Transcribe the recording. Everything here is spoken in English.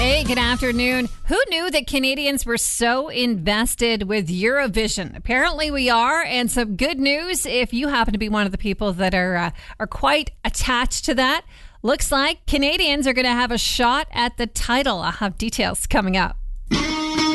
Hey, good afternoon. Who knew that Canadians were so invested with Eurovision? Apparently we are, and some good news if you happen to be one of the people that are quite attached to that. Looks like Canadians are going to have a shot at the title. I'll have details coming up.